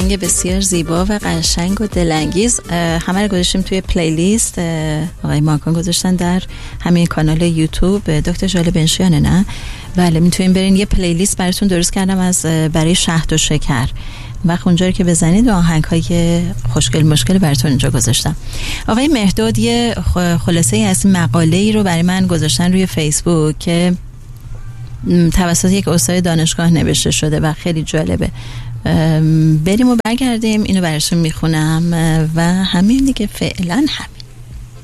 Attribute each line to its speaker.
Speaker 1: آهنگ بسیار زیبا و قشنگ و دلانگیز. همه رو گذاشتیم توی پلیلیست. آقای ماکان گذاشتن در همین کانال یوتیوب دکتر ژاله بنشیانه. نه بله، میتونین برین یه پلیلیست براتون درست کردم از برای شهد و شکر. وقت اونجا رو که بزنید آهنگ‌های خوشگل مشکل براتون اینجا گذاشتم. آقای مهداد یه خلاصه از مقاله‌ای رو برای من گذاشتن روی فیسبوک که توسط یک استاد دانشگاه نوشته شده و خیلی جالبه. بریم و برگردیم، اینو براتون میخونم و همین دیگه، فعلا هم